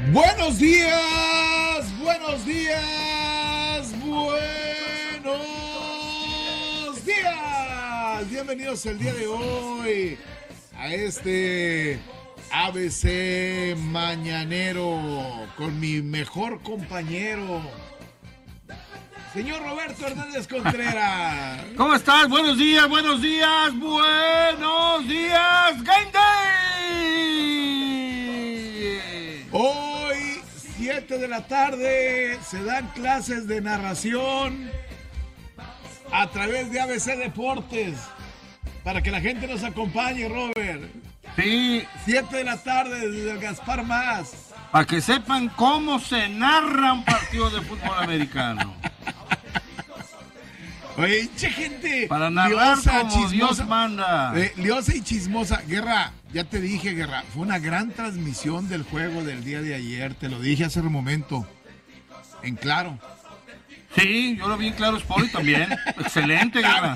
Buenos días, buenos días, buenos días. Bienvenidos el día de hoy a este ABC Mañanero con mi mejor compañero, señor Roberto Hernández Contreras. ¿Cómo estás? Buenos días, buenos días, buenos días, Game Day. Hoy, 7 de la tarde, se dan clases de narración a través de ABC Deportes. Para que la gente nos acompañe, Robert. Sí. 7 de la tarde desde el Gaspar Más. Para que sepan cómo se narra un partido de fútbol americano. Oye, che gente. Para narrar liosa, como chismosa, Dios manda. Liosa y chismosa. Guerra, ya te dije, Guerra. Fue una gran transmisión del juego del día de ayer. Te lo dije hace un momento. En Claro. Sí, yo lo vi en Claro Sport también. Excelente, Guerra.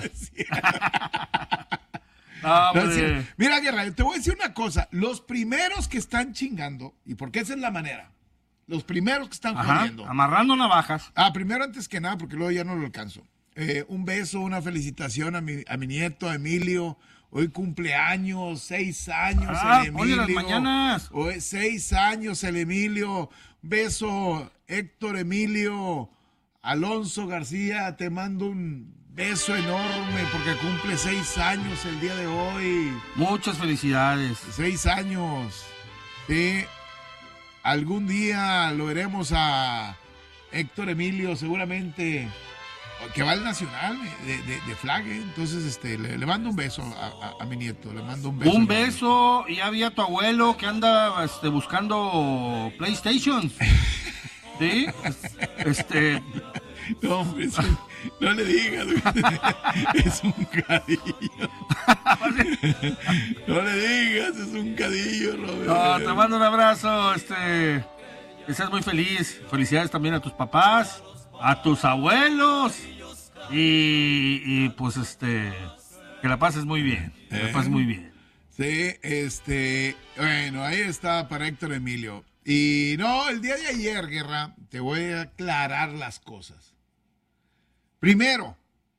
Mira, Guerra, te voy a decir una cosa. Los primeros que están chingando, y porque esa es la manera, los primeros que están jodiendo. Amarrando navajas. Primero, antes que nada, porque luego ya no lo alcanzo. Un beso, una felicitación a mi nieto, a Emilio. Hoy cumpleaños, 6 años el Emilio. Oye, las mañanas. Hoy 6 años el Emilio. Beso, Héctor Emilio. Alonso García, te mando un beso enorme porque cumple 6 años el día de hoy. Muchas felicidades. 6 años. Sí. Algún día lo veremos a Héctor Emilio, seguramente, que va al Nacional de flag. Entonces, le mando un beso a mi nieto. Le mando un beso. Un beso. Y había tu abuelo que anda buscando PlayStation. ¿Sí? No, hombre, no le digas, es un cadillo. No le digas, es un cadillo, Robert. No, te mando un abrazo, que seas muy feliz. Felicidades también a tus papás, a tus abuelos y pues que la pases muy bien, que la pases muy bien. Sí, bueno, ahí está para Héctor Emilio. Y no, el día de ayer, Guerra, te voy a aclarar las cosas. Primero,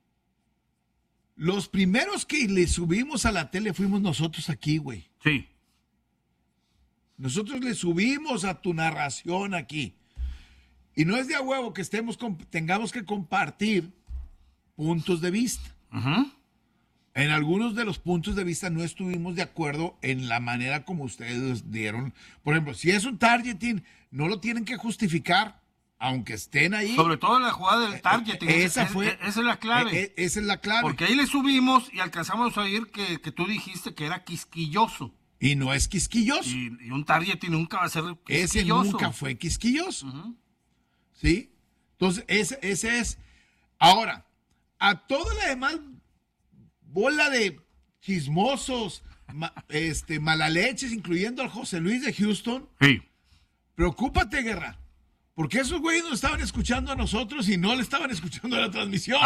los primeros que le subimos a la tele fuimos nosotros aquí, güey. Sí. Nosotros le subimos a tu narración aquí. Y no es de a huevo que tengamos que compartir puntos de vista. Uh-huh. En algunos de los puntos de vista no estuvimos de acuerdo en la manera como ustedes dieron. Por ejemplo, si es un targeting, no lo tienen que justificar, aunque estén ahí. Sobre todo la jugada del targeting. Esa es la clave. Esa es la clave. Porque ahí le subimos y alcanzamos a oír que tú dijiste que era quisquilloso. Y no es quisquilloso. Y un targeting nunca va a ser quisquilloso. Ese nunca fue quisquilloso. Uh-huh. ¿Sí? Entonces, ese es. Ahora, a toda la demás bola de chismosos, malaleches, incluyendo al José Luis de Houston. Sí. Preocúpate, Guerra, porque esos güeyes nos estaban escuchando a nosotros y no le estaban escuchando a la transmisión.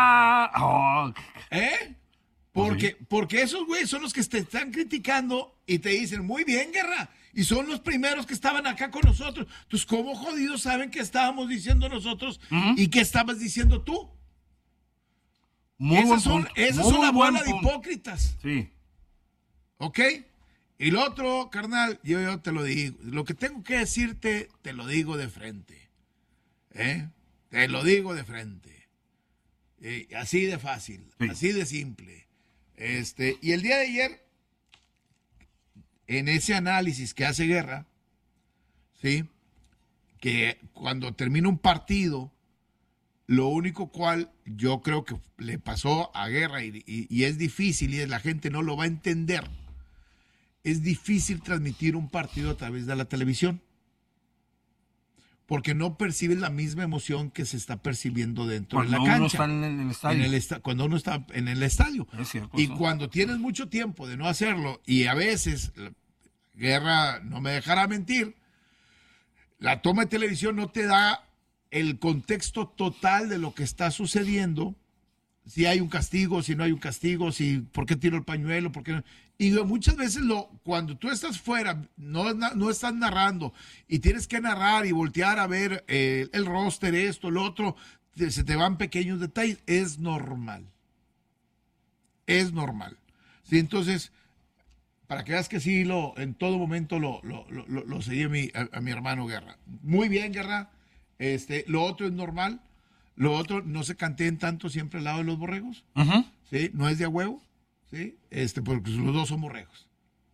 Porque esos güeyes son los que te están criticando y te dicen, muy bien, Guerra, y son los primeros que estaban acá con nosotros. Entonces, ¿cómo jodidos saben qué estábamos diciendo nosotros y qué estabas diciendo tú? Esas son la bola de hipócritas. Sí. ¿Ok? Y lo otro, carnal, yo te lo digo. Lo que tengo que decirte, te lo digo de frente. Te lo digo de frente. Así de fácil, sí. Así de simple. Y el día de ayer, en ese análisis que hace Guerra, ¿sí? Que cuando termina un partido, lo único cual yo creo que le pasó a Guerra y es difícil y la gente no lo va a entender, es difícil transmitir un partido a través de la televisión porque no percibes la misma emoción que se está percibiendo dentro de la cancha. Cuando uno está en el estadio. Cuando uno está en el estadio. Es cierto, y cuando tienes mucho tiempo de no hacerlo y a veces, Guerra no me dejará mentir, la toma de televisión no te da el contexto total de lo que está sucediendo si hay un castigo, si no hay un castigo, si por qué tiro el pañuelo, por qué no. Y muchas veces cuando tú estás fuera, no estás narrando y tienes que narrar y voltear a ver el roster, esto, el otro, se te van pequeños detalles, es normal. Es normal. Sí, entonces, para que veas que sí, en todo momento lo seguí a mi hermano Guerra. Muy bien, Guerra. Lo otro es normal. Lo otro, no se canteen tanto siempre al lado de los borregos. Uh-huh. ¿Sí? No es de a huevo. ¿Sí? Porque los dos son borregos.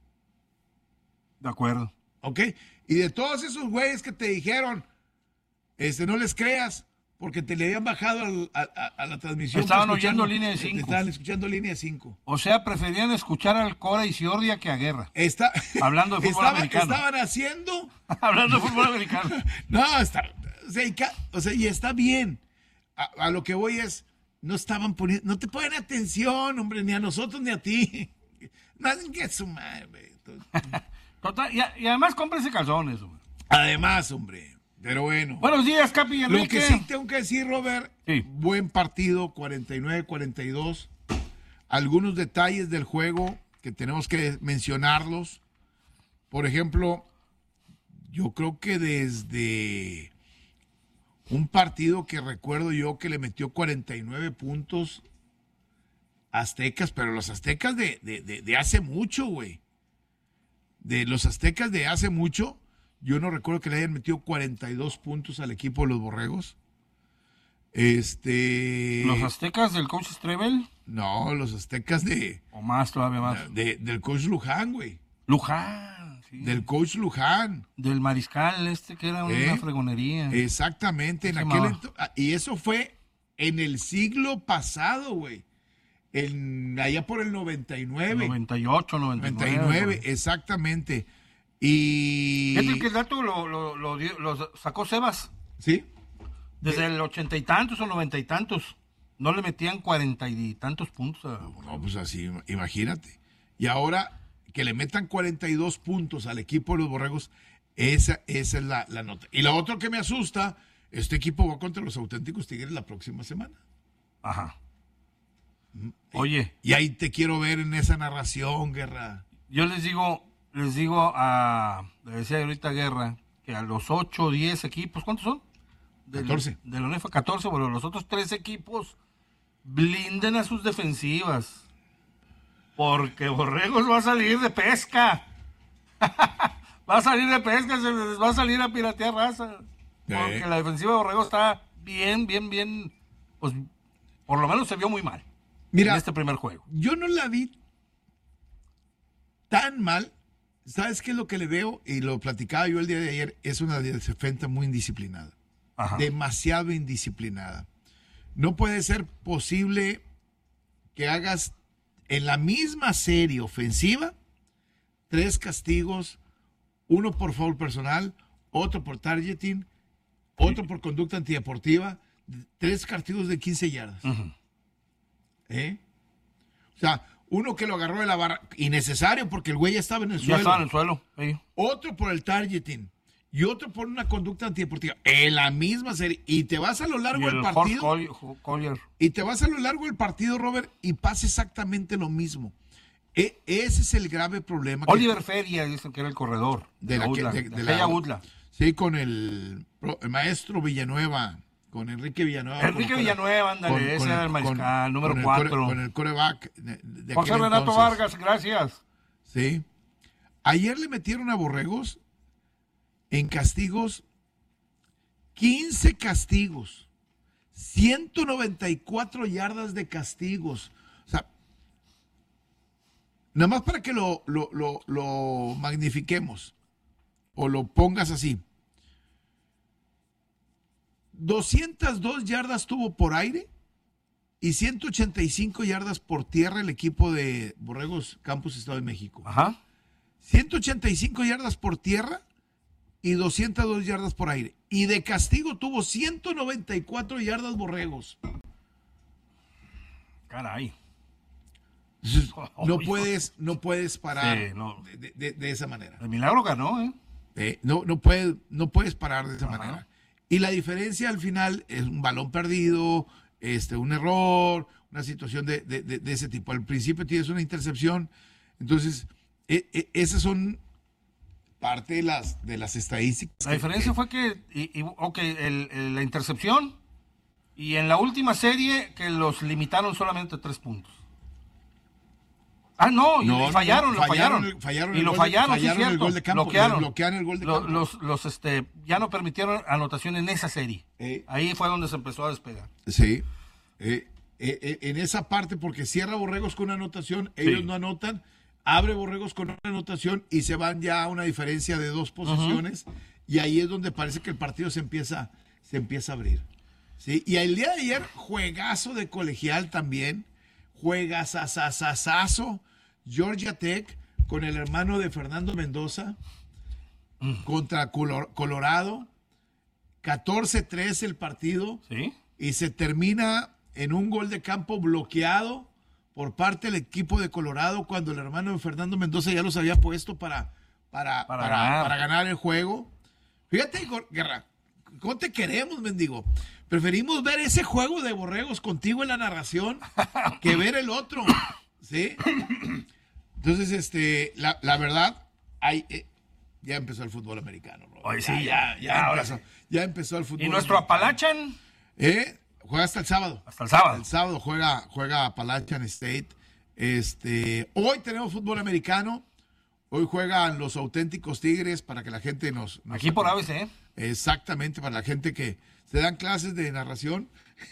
De acuerdo. ¿Ok? Y de todos esos güeyes que te dijeron, no les creas, porque te le habían bajado a la transmisión. Estaban oyendo línea de 5. Estaban escuchando línea de 5. O sea, preferían escuchar al Cora y Ciordia que a Guerra. Hablando de fútbol americano. Estaban haciendo... Hablando de fútbol americano. No, y está bien. A lo que voy es, no te ponen atención, hombre, ni a nosotros ni a ti. Nadie que su madre. Total, y además cómprense calzones, hombre. Además, hombre. Pero bueno. Buenos días, Capi y Enrique. Lo que sí tengo que decir, Robert, sí. Buen partido, 49-42. Algunos detalles del juego que tenemos que mencionarlos. Por ejemplo, yo creo que desde un partido que recuerdo yo que le metió 49 puntos Aztecas, pero los Aztecas de hace mucho, güey. De los Aztecas de hace mucho, yo no recuerdo que le hayan metido 42 puntos al equipo de los Borregos. ¿Los Aztecas del coach Strebel? No, los Aztecas o más, todavía más. Del coach Luján, güey. Luján, sí. Del coach Luján. Del mariscal que era una fregonería. Exactamente. Y eso fue en el siglo pasado, güey. Allá por el 99. 98, 99. Exactamente. Y... Fíjate que el dato lo sacó Sebas. ¿Sí? Desde el 80 y tantos o 90 y tantos. No le metían 40 y tantos puntos. No, pues así, imagínate. Y ahora que le metan 42 puntos al equipo de los Borregos, esa es la nota. Y la otra que me asusta, este equipo va contra los auténticos Tigres la próxima semana. Ajá. Oye. Y ahí te quiero ver en esa narración, Guerra. Yo les digo le decía ahorita Guerra, que a los 8 o 10 equipos, ¿cuántos son? 14. De la UNEFA 14, bueno, los otros 3 equipos blinden a sus defensivas. Porque Borregos va a salir de pesca. Va a salir de pesca, se les va a salir a piratear raza. Porque la defensiva de Borregos está bien, pues por lo menos se vio muy mal. Mira, en este primer juego. Yo no la vi tan mal. ¿Sabes qué es lo que le veo? Y lo platicaba yo el día de ayer. Es una defensa muy indisciplinada. Ajá. Demasiado indisciplinada. No puede ser posible que hagas en la misma serie ofensiva 3 castigos, uno por foul personal, otro por targeting, otro por conducta antideportiva, 3 castigos de 15 yardas. Uh-huh. O sea, uno que lo agarró de la barra, innecesario porque el güey ya estaba en el suelo. Ya estaba en el suelo. Sí. Otro por el targeting y otro por una conducta antideportiva. En la misma serie. Y te vas a lo largo del partido. Y te vas a lo largo del partido, Robert, y pasa exactamente lo mismo. Ese es el grave problema. Oliver Feria, dicen que era el corredor. De la UDLA. Sí, con el maestro Villanueva. Con Enrique Villanueva. Villanueva, ándale, ese era el mariscal, número 4. Con el coreback. José Renato Vargas, gracias. Sí. Ayer le metieron a Borregos en castigos 15 castigos. 194 yardas de castigos. O sea, nada más para que lo magnifiquemos o lo pongas así. 202 yardas tuvo por aire y 185 yardas por tierra el equipo de Borregos Campus Estado de México. Ajá. 185 yardas por tierra y 202 yardas por aire. Y de castigo tuvo 194 yardas Borregos. Caray. No puedes parar sí, no. de esa manera. El milagro ganó, no puedes parar de esa manera. Y la diferencia al final es un balón perdido, un error, una situación de ese tipo. Al principio tienes una intercepción, entonces esas son parte de las estadísticas. La diferencia fue que, la intercepción, y en la última serie que los limitaron solamente a 3 puntos. No, fallaron. Fallaron Y el lo gol fallaron, sí, fallaron el cierto. gol de campo. Bloquearon el gol de campo. Ya no permitieron anotación en esa serie. Ahí fue donde se empezó a despegar. Sí. En esa parte, porque cierra Borregos con una anotación, ellos no anotan, abre Borregos con una anotación y se van ya a una diferencia de 2 posiciones. Y ahí es donde parece que el partido se empieza a abrir. ¿Sí? Y el día de ayer, juegazo de colegial también. Juegazazazazo. Georgia Tech con el hermano de Fernando Mendoza contra Colorado. 14-3 el partido. ¿Sí? Y se termina en un gol de campo bloqueado por parte del equipo de Colorado cuando el hermano de Fernando Mendoza ya los había puesto para ganar el juego. Fíjate, Guerra, ¿cómo te queremos, mendigo? Preferimos ver ese juego de Borregos contigo en la narración que ver el otro, ¿sí? Entonces, la verdad, ya empezó el fútbol americano, ¿no? Hoy sí, ya empezó el fútbol. ¿Y nuestro americano. Appalachian? Juega hasta el sábado. Hasta el sábado. El sábado juega Appalachian State. Hoy tenemos fútbol americano. Hoy juegan los auténticos Tigres para que la gente nos aquí por ABC. Exactamente, para la gente que se dan clases de narración.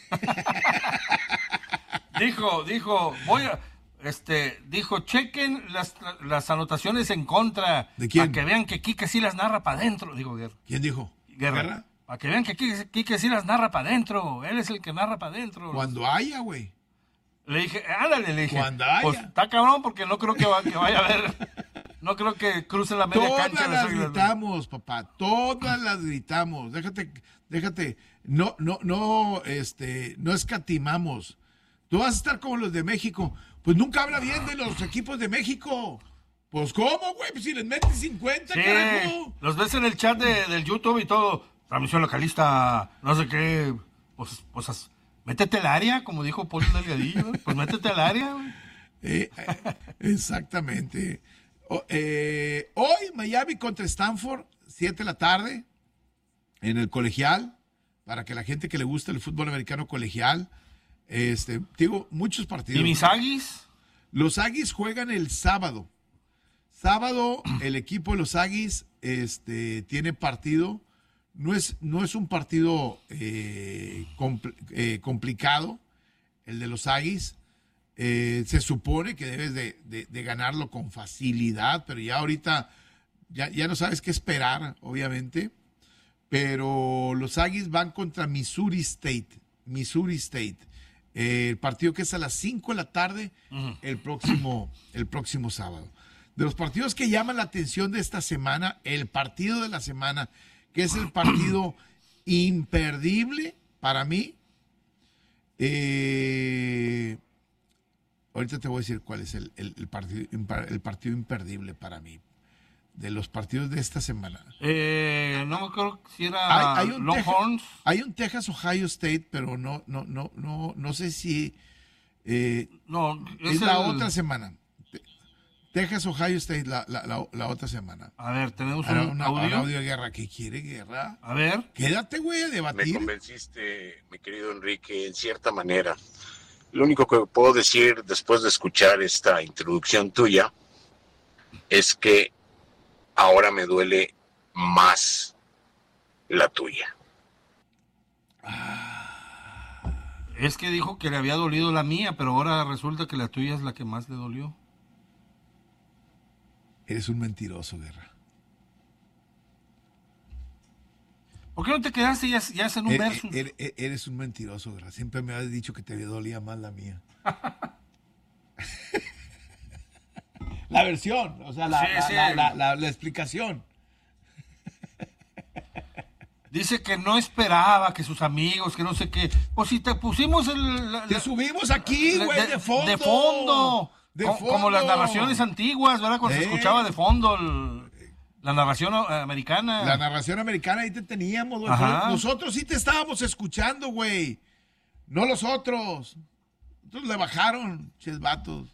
Dijo, chequen las anotaciones en contra. ¿De quién? Para que vean que Quique sí las narra para adentro, dijo Guerra. ¿Quién dijo? Guerra. Para que vean que Quique sí las narra para adentro. Él es el que narra para adentro. Cuando haya, güey. Le dije, ándale, Cuando haya. Pues está cabrón porque no creo que vaya a haber. No creo que cruce la media Todas cancha. Todas las gritamos, papá. Todas las gritamos. Déjate. No escatimamos. Tú vas a estar como los de México. Pues nunca habla bien de los equipos de México. Pues, ¿cómo, güey? Pues si les metes 50, sí, carajo. Los ves en el chat del YouTube y todo. Transmisión localista, no sé qué. Pues métete al área, como dijo Polo Delgadillo. Pues métete al área, güey. Exactamente. Hoy Miami contra Stanford, 7 de la tarde, en el colegial, para que la gente que le gusta el fútbol americano colegial, digo, muchos partidos. ¿Y mis Aggies? Los Aggies juegan el sábado. Sábado, el equipo de los Aggies tiene partido. No es un partido complicado, el de los Aggies. Se supone que debes de ganarlo con facilidad, pero ya ahorita ya no sabes qué esperar, obviamente. Pero los Aggies van contra Missouri State. El partido que es a las 5 de la tarde el próximo sábado. De los partidos que llaman la atención de esta semana, el partido de la semana, que es el partido imperdible para mí. Ahorita te voy a decir cuál es el partido imperdible para mí. De los partidos de esta semana. No me acuerdo si era Longhorns. Hay un Texas Ohio State, pero no sé si no, es la otra semana. Texas Ohio State la otra semana. A ver, tenemos un audio de Guerra. ¿Qué quiere Guerra? A ver. Quédate, güey, a debatir. Me convenciste, mi querido Enrique, en cierta manera. Lo único que puedo decir después de escuchar esta introducción tuya es que ahora me duele más la tuya. Es que dijo que le había dolido la mía, pero ahora resulta que la tuya es la que más le dolió. Eres un mentiroso, Guerra. ¿Por qué no te quedaste ya en un versus? Eres un mentiroso, Guerra. Siempre me has dicho que te dolía más la mía. La versión, o sea, la explicación. Dice que no esperaba que sus amigos, que no sé qué. Pues si te pusimos te subimos aquí, güey, de fondo. De fondo. Como las narraciones antiguas, ¿verdad? Cuando se escuchaba de fondo la narración americana. La narración americana, ahí te teníamos, güey. Nosotros sí te estábamos escuchando, güey. no los otros. Entonces le bajaron, ches vatos.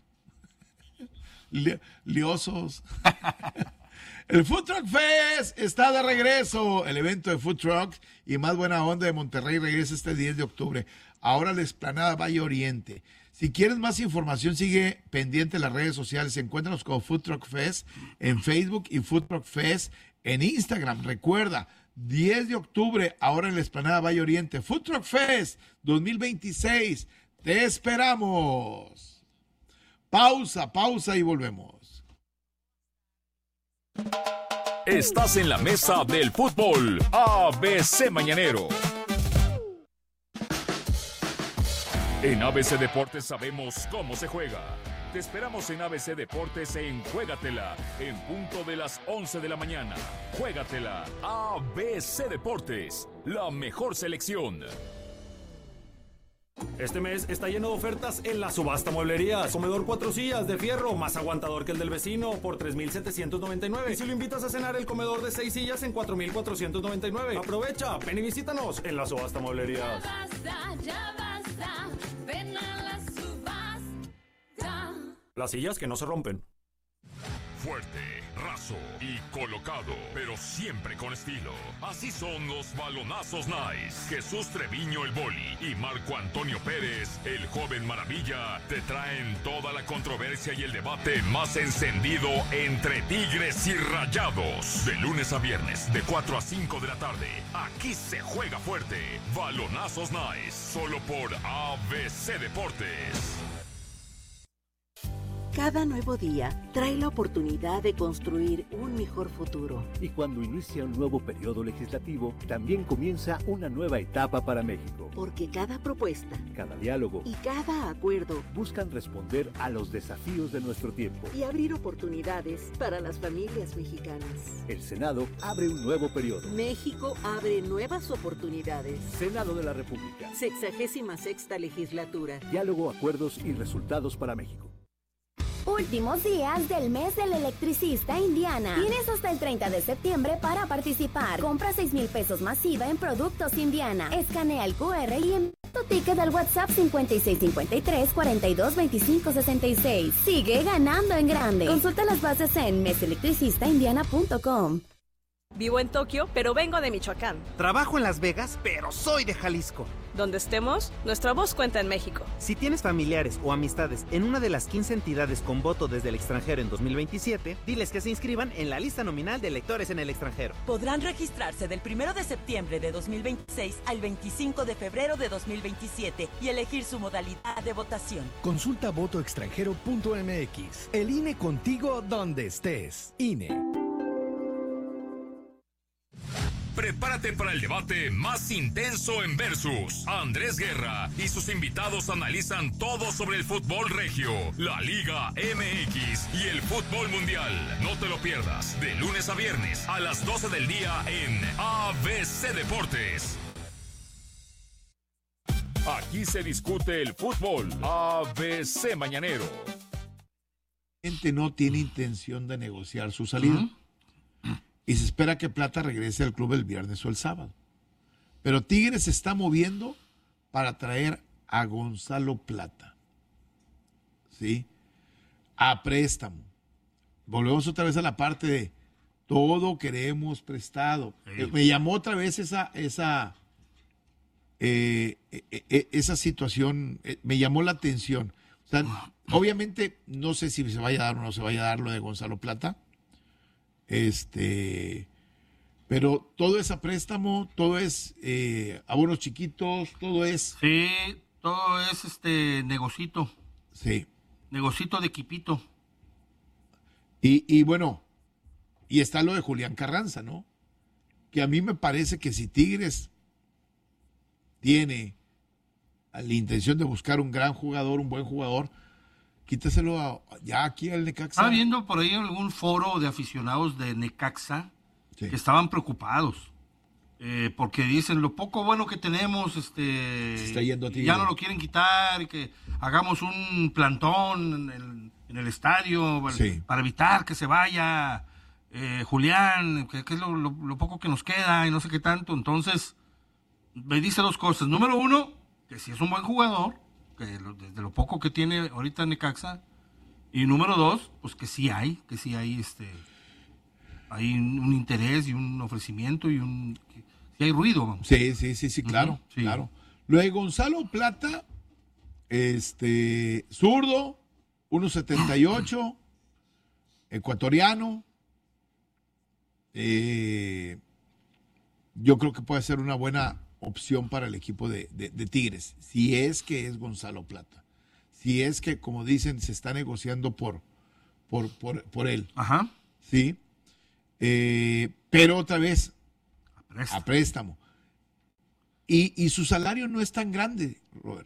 Liosos. El Food Truck Fest está de regreso. El evento de Food Truck y más buena onda de Monterrey regresa este 10 de octubre. Ahora la explanada Valle Oriente. Si quieres más información, sigue pendiente en las redes sociales. Encuéntranos como Food Truck Fest en Facebook y Food Truck Fest en Instagram. Recuerda, 10 de octubre, ahora en la explanada Valle Oriente. Food Truck Fest 2026. Te esperamos. Pausa y volvemos. Estás en la mesa del fútbol ABC Mañanero. En ABC Deportes sabemos cómo se juega. Te esperamos en ABC Deportes en Juégatela, en punto de las 11 de la mañana. Juégatela, ABC Deportes, la mejor selección. Este mes está lleno de ofertas en la subasta mueblerías. Comedor 4 sillas de fierro, más aguantador que el del vecino, por $3,799. Y si lo invitas a cenar, el comedor de 6 sillas en $4,499. Aprovecha, ven y visítanos en la subasta mueblerías. Ya basta, ven a la subasta. Las sillas que no se rompen. Fuerte, raso y colocado, pero siempre con estilo. Así son los balonazos nice. Jesús Treviño el Boli y Marco Antonio Pérez, el joven maravilla, te traen toda la controversia y el debate más encendido entre Tigres y Rayados. De lunes a viernes, de 4 a 5 de la tarde. Aquí se juega fuerte. Balonazos nice, solo por ABC Deportes. Cada nuevo día trae la oportunidad de construir un mejor futuro. Y cuando inicia un nuevo periodo legislativo, también comienza una nueva etapa para México. Porque cada propuesta, cada diálogo y cada acuerdo buscan responder a los desafíos de nuestro tiempo y abrir oportunidades para las familias mexicanas. El Senado abre un nuevo periodo. México abre nuevas oportunidades. Senado de la República. 66ª legislatura. Diálogo, acuerdos y resultados para México. Últimos días del mes del electricista Indiana. Tienes hasta el 30 de septiembre para participar. Compra 6,000 pesos masiva en productos Indiana. Escanea el QR y envía tu ticket al WhatsApp 5653-422566. Sigue ganando en grande. Consulta las bases en meselectricistaindiana.com. Vivo en Tokio, pero vengo de Michoacán. Trabajo en Las Vegas, pero soy de Jalisco. Donde estemos, nuestra voz cuenta en México. Si tienes familiares o amistades en una de las 15 entidades con voto desde el extranjero en 2027, diles que se inscriban en la lista nominal de electores en el extranjero. Podrán registrarse del 1 de septiembre de 2026 al 25 de febrero de 2027 y elegir su modalidad de votación. Consulta votoextranjero.mx. El INE contigo donde estés. INE. Prepárate para el debate más intenso en Versus. Andrés Guerra y sus invitados analizan todo sobre el fútbol regio, la Liga MX y el fútbol mundial. No te lo pierdas, de lunes a viernes a las 12 del día en ABC Deportes. Aquí se discute el fútbol. ABC Mañanero. La gente no tiene intención de negociar su salida. Y se espera que Plata regrese al club el viernes o el sábado. Pero Tigres se está moviendo para traer a Gonzalo Plata. ¿Sí? A préstamo. Volvemos otra vez a la parte de todo queremos prestado. Me llamó otra vez esa situación, me llamó la atención. O sea, obviamente no sé si se vaya a dar o no se vaya a dar lo de Gonzalo Plata. Pero todo es a préstamo, todo es abonos chiquitos, todo es... Sí, todo es negocito. Sí. Negocito de equipito. Y bueno, y está lo de Julián Carranza, ¿no? Que a mí me parece que si Tigres tiene la intención de buscar un gran jugador, un buen jugador, quítaselo ya aquí al Necaxa. Estaba viendo por ahí algún foro de aficionados de Necaxa que estaban preocupados porque dicen lo poco bueno que tenemos, se está yendo a Tigres. Ya no lo quieren quitar, y que hagamos un plantón en el estadio para evitar que se vaya Julián, que es lo poco que nos queda y no sé qué tanto. Entonces me dice dos cosas. Número uno, que sí es un buen jugador, que desde lo poco que tiene ahorita Necaxa. Y número 2, pues que sí hay hay un interés y un ofrecimiento y sí hay ruido. Vamos. Sí, claro, Sí. claro. Luego Gonzalo Plata, zurdo, 1.78, ecuatoriano. Yo creo que puede ser una buena opción para el equipo de Tigres, si es que es Gonzalo Plata. Si es que, como dicen, se está negociando por él. Ajá. Sí. Pero otra vez, a préstamo. Y su salario no es tan grande, Robert.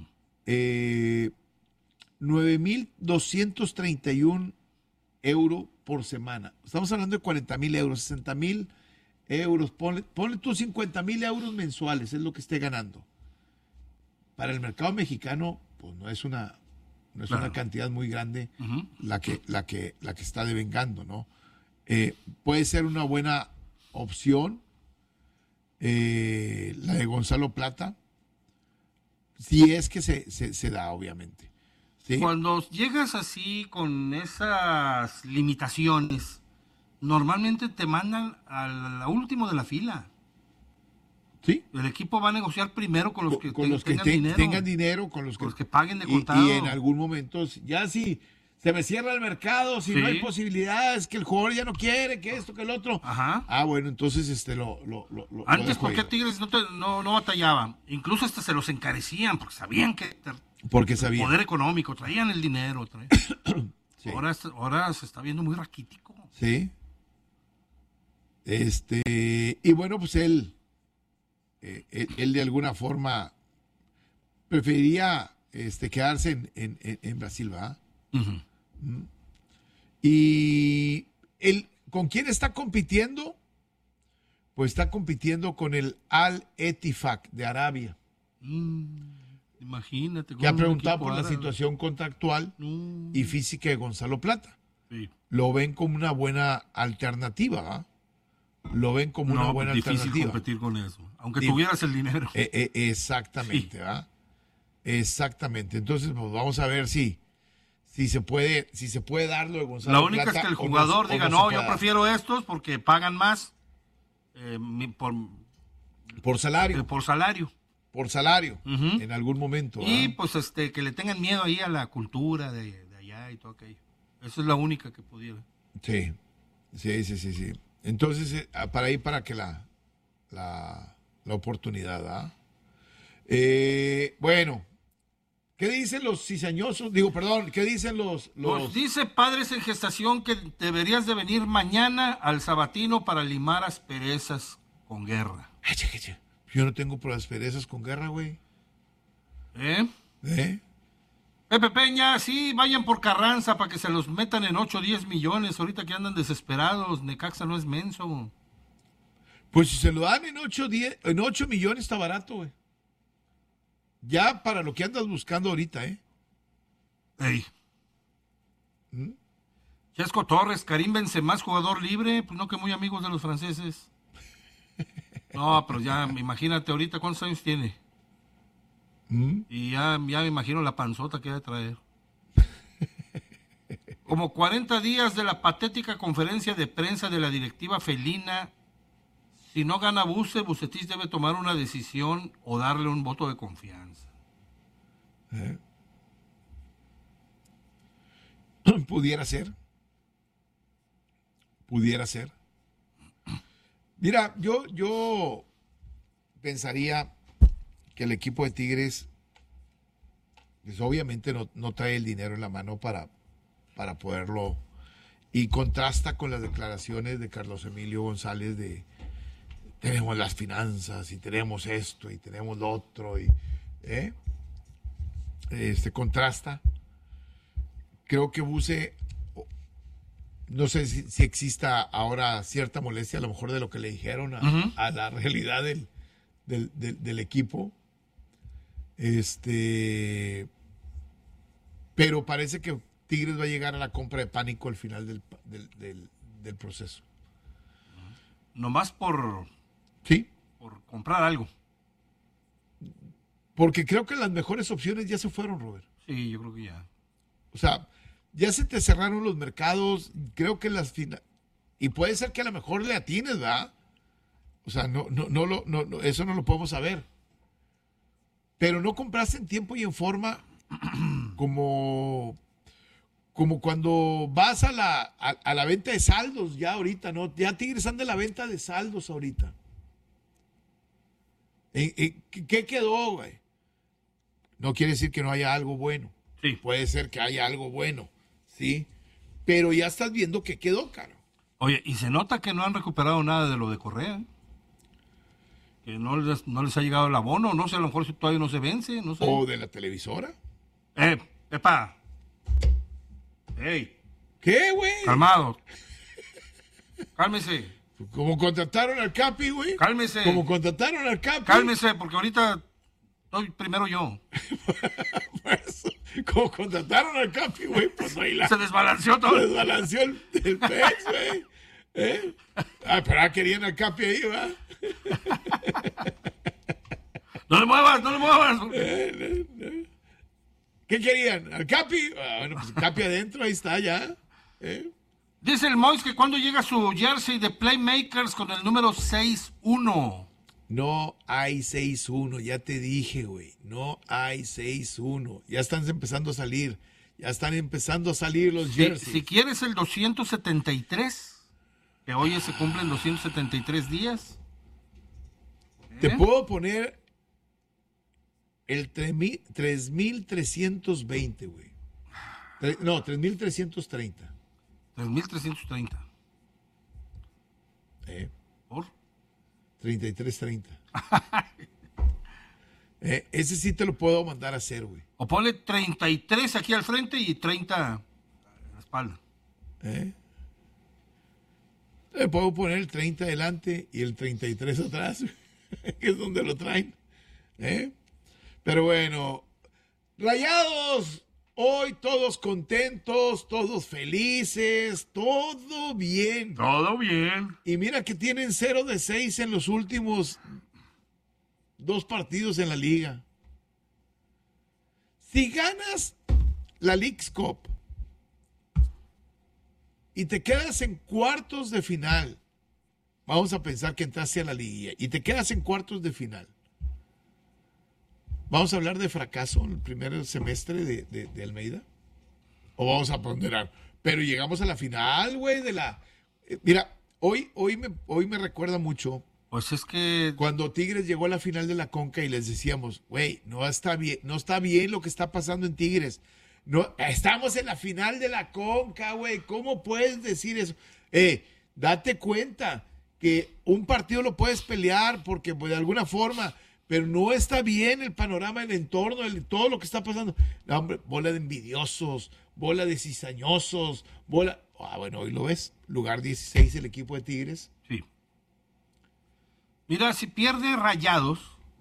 9.231 euros por semana. Estamos hablando de 40,000 euros, 60,000 euros. Ponle tú 50,000 euros mensuales, es lo que esté ganando. Para el mercado mexicano, pues no es una cantidad muy grande la que está devengando, ¿no? Puede ser una buena opción la de Gonzalo Plata, si es que se da, obviamente. ¿Sí? Cuando llegas así con esas limitaciones, normalmente te mandan al último de la fila. Sí. El equipo va a negociar primero con los que tengan dinero, con los que paguen de contado. Y en algún momento, ya si se me cierra el mercado, si no hay posibilidades, que el jugador ya no quiere, que esto, que el otro. Ajá. Bueno, entonces Antes, ¿por qué Tigres no batallaban? Incluso hasta se los encarecían, porque sabían que... sabían. Poder económico, traían el dinero. Sí. Ahora se está viendo muy raquítico. Sí. Y bueno, pues él de alguna forma preferiría quedarse en Brasil, ¿verdad? Uh-huh. Y ¿con quién está compitiendo? Pues está compitiendo con el Al Ettifaq de Arabia. Imagínate. Que ha preguntado por la situación contractual y física de Gonzalo Plata. Sí. Lo ven como una buena alternativa, ¿verdad? Lo ven como una buena difícil alternativa. Competir con eso, aunque tuvieras el dinero. Exactamente, ¿verdad? Exactamente. Entonces, pues vamos a ver si se puede darlo de Gonzalo Plata. La única es que el jugador diga, yo prefiero estos porque pagan más por salario. Por salario. Por salario, Uh-huh. en algún momento. Y pues que le tengan miedo ahí a la cultura de allá y todo aquello. Esa es la única que pudiera. Sí. Entonces, para que la oportunidad, ¿verdad? Bueno, ¿qué dicen los cizañosos? ¿Qué dicen los...? Pues dice Padres en Gestación que deberías de venir mañana al Sabatino para limar asperezas con Guerra. Yo no tengo por asperezas con Guerra, güey. Pepe Peña, sí, vayan por Carranza para que se los metan en 8 o 10 millones. Ahorita que andan desesperados, Necaxa no es menso. Pues si se lo dan en 8 millones está barato, güey. Ya para lo que andas buscando ahorita, Ey. Chesco Torres, Karim Benzema, jugador libre, pues no que muy amigos de los franceses. No, pero ya, imagínate ahorita cuántos años tiene. Y ya me imagino la panzota que va a traer. Como 40 días de la patética conferencia de prensa de la directiva felina. Si no gana Vucetich debe tomar una decisión o darle un voto de confianza. Pudiera ser. Mira, yo pensaría que el equipo de Tigres, pues obviamente no trae el dinero en la mano para poderlo, y contrasta con las declaraciones de Carlos Emilio González de tenemos las finanzas y tenemos esto y tenemos lo otro y contrasta. Creo que Buce, no sé si exista ahora cierta molestia a lo mejor de lo que le dijeron a la realidad del equipo. Pero parece que Tigres va a llegar a la compra de pánico al final del proceso. Nomás por sí, por comprar algo. Porque creo que las mejores opciones ya se fueron, Robert. Sí, yo creo que ya. O sea, ya se te cerraron los mercados. Creo que y puede ser que a lo mejor le atines, ¿verdad? O sea, no, eso no lo podemos saber. Pero no compraste en tiempo y en forma como cuando vas a la venta de saldos ya ahorita, ¿no? Ya Tigres anda en la venta de saldos ahorita. ¿Qué quedó, güey? No quiere decir que no haya algo bueno. Sí. Puede ser que haya algo bueno, ¿sí? Pero ya estás viendo que quedó, caro. Oye, y se nota que no han recuperado nada de lo de Correa. Que no les ha llegado el abono, no sé, a lo mejor todavía no se vence, no sé. ¿O de la televisora? Epa. Ey. ¿Qué, güey? Calmado. Cálmese. Como contrataron al Capi, güey. Cálmese. Como contrataron al Capi. Cálmese, porque ahorita estoy primero yo. Como contrataron al Capi, güey, pues ahí se desbalanceó todo. Se desbalanceó el pez, güey. Pero querían al Capi ahí, ¿va? No le muevas. ¿Qué querían? ¿Al Capi? Bueno, pues el Capi adentro, ahí está ya. Dice el Mois que cuando llega su jersey de Playmakers con el número 6-1. No hay 6-1, ya te dije, güey. No hay 6-1. Ya están empezando a salir. Ya están empezando a salir los jerseys. Si quieres el 273, que hoy se cumplen 273 días. Te puedo poner el 3,320, güey. No, 3,330. 3,330. ¿Por? 3330. Ese sí te lo puedo mandar a hacer, güey. O ponle 33 aquí al frente y 30 a la espalda. Le puedo poner el 30 adelante y el 33 atrás, que es donde lo traen. Pero bueno, Rayados, hoy todos contentos, todos felices, todo bien. Todo bien. Y mira que tienen 0-6 en los últimos 2 partidos en la liga. Si ganas la Leagues Cup y te quedas en cuartos de final, vamos a pensar que entraste a la liguilla y te quedas en cuartos de final, ¿vamos a hablar de fracaso en el primer semestre de Almeida? ¿O vamos a ponderar? Pero llegamos a la final, güey, mira, hoy me recuerda mucho. Pues es que cuando Tigres llegó a la final de la Conca y les decíamos, güey, no está bien lo que está pasando en Tigres. No, estamos en la final de la Conca, güey. ¿Cómo puedes decir eso? Date cuenta que un partido lo puedes pelear porque pues, de alguna forma, pero no está bien el panorama, el entorno, todo lo que está pasando. No, hombre, bola de envidiosos, bola de cizañosos, bueno, hoy lo ves, lugar 16 el equipo de Tigres. Sí. Mira, si pierde Rayados,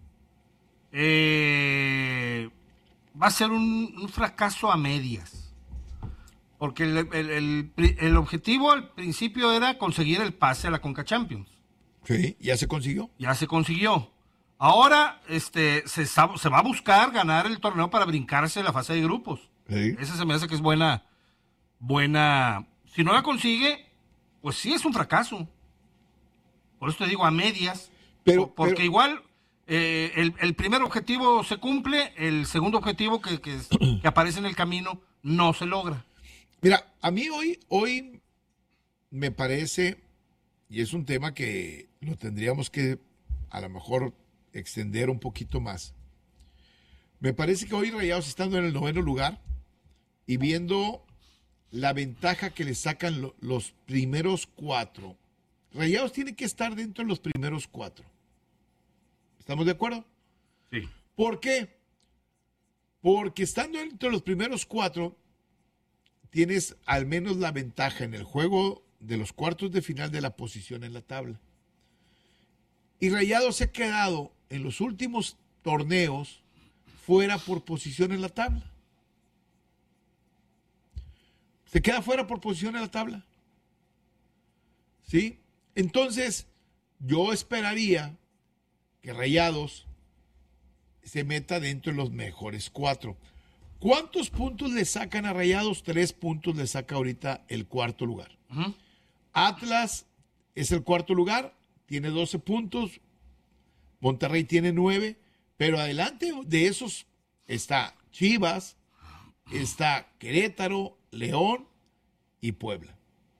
va a ser un fracaso a medias. Porque el objetivo al principio era conseguir el pase a la Conca Champions. Sí, ya se consiguió. Ya se consiguió. Ahora se va a buscar ganar el torneo para brincarse la fase de grupos. Sí. Esa se me hace que es buena. Si no la consigue, pues sí es un fracaso. Por eso te digo a medias. Porque igual el primer objetivo se cumple, el segundo objetivo que aparece en el camino no se logra. Mira, a mí hoy me parece, y es un tema que lo tendríamos que a lo mejor extender un poquito más. Me parece que hoy Rayados estando en el 9º lugar y viendo la ventaja que le sacan los primeros 4, Rayados tiene que estar dentro de los primeros 4. ¿Estamos de acuerdo? Sí. ¿Por qué? Porque estando entre los primeros 4, tienes al menos la ventaja en el juego de los cuartos de final de la posición en la tabla. Y Rayados se ha quedado en los últimos torneos fuera por posición en la tabla. Se queda fuera por posición en la tabla. ¿Sí? Entonces, yo esperaría que Rayados se meta dentro de los mejores 4. ¿Cuántos puntos le sacan a Rayados? 3 puntos le saca ahorita el cuarto lugar. Atlas es el cuarto lugar, tiene 12 puntos. Monterrey tiene 9, pero adelante de esos está Chivas, está Querétaro, León y Puebla.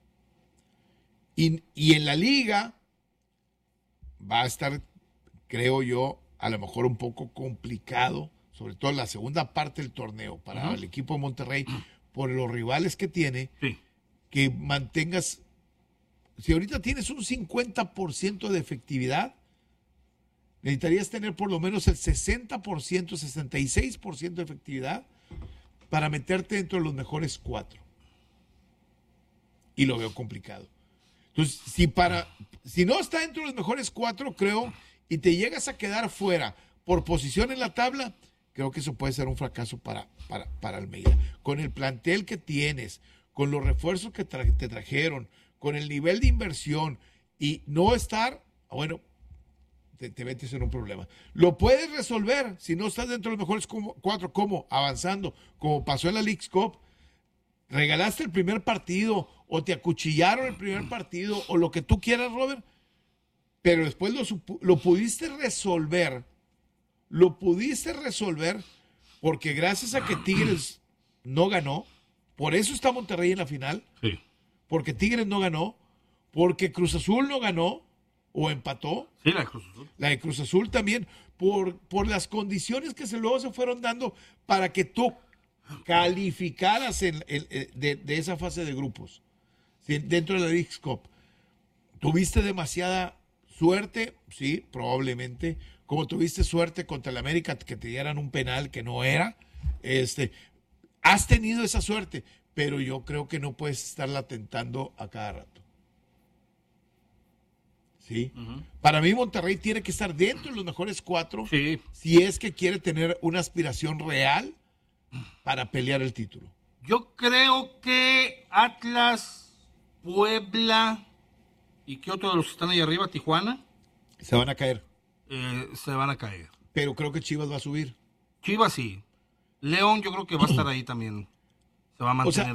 Y en la liga va a estar, creo yo, a lo mejor un poco complicado, sobre todo en la segunda parte del torneo para el equipo de Monterrey, por los rivales que tiene, que mantengas, si ahorita tienes un 50% de efectividad, necesitarías tener por lo menos el 60%, 66% de efectividad para meterte dentro de los mejores 4. Y lo veo complicado. Entonces, si no está dentro de los mejores 4, creo, y te llegas a quedar fuera por posición en la tabla, creo que eso puede ser un fracaso para Almeida. Con el plantel que tienes, con los refuerzos que te trajeron, con el nivel de inversión y no estar, bueno, te metes en un problema. Lo puedes resolver si no estás dentro de los mejores 4, ¿cómo? Avanzando, como pasó en la Leagues Cup. Regalaste el primer partido o te acuchillaron el primer partido o lo que tú quieras, Robert, pero después lo pudiste resolver. Lo pudiste resolver porque gracias a que Tigres no ganó, por eso está Monterrey en la final, porque Tigres no ganó, porque Cruz Azul no ganó o empató. Sí, la de Cruz Azul. La de Cruz Azul también, por las condiciones que luego se fueron dando para que tú calificaras de esa fase de grupos, ¿sí? Dentro de la Leagues Cup. ¿Tuviste demasiada suerte? Sí, probablemente. Como tuviste suerte contra el América, que te dieran un penal que no era. Has tenido esa suerte, pero yo creo que no puedes estarla tentando a cada rato. ¿Sí? Para mí Monterrey tiene que estar dentro de los mejores 4 si es que quiere tener una aspiración real para pelear el título. Yo creo que Atlas, Puebla y ¿qué otro de los que están ahí arriba? Tijuana. Se van a caer. Se van a caer. Pero creo que Chivas va a subir. Chivas sí. León yo creo que va a estar ahí también. Se va a mantener. O sea,